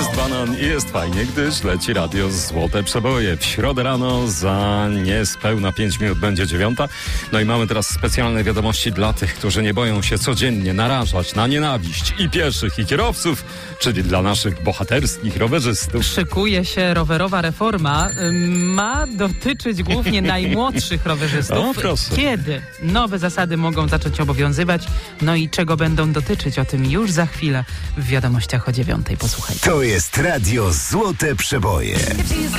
Jest banan i jest fajnie, gdyż leci radio Złote Przeboje. W środę rano za niespełna 5 minut będzie 9. No i mamy teraz specjalne wiadomości dla tych, którzy nie boją się codziennie narażać na nienawiść i pieszych, i kierowców, czyli dla naszych bohaterskich rowerzystów. Szykuje się rowerowa reforma. Ma dotyczyć głównie najmłodszych rowerzystów. O, proszę. Kiedy nowe zasady mogą zacząć obowiązywać? No i czego będą dotyczyć? O tym już za chwilę w wiadomościach o 9. Posłuchajcie. To jest radio Złote Przeboje.